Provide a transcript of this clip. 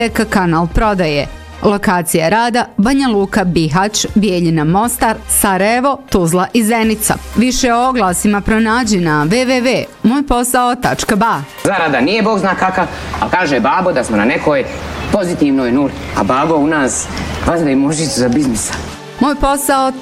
kanal prodaje. Lokacija rada Banja Luka, Bihać, Bijeljina, Mostar, Sarajevo, Tuzla i Zenica. Više o oglasima pronađi na www.mojposao.ba. Zarada nije bog zna kakav, ali kaže babo da smo na nekoj pozitivnoj nuli, a babo u nas vazda i možicu za biznisa. Moj posao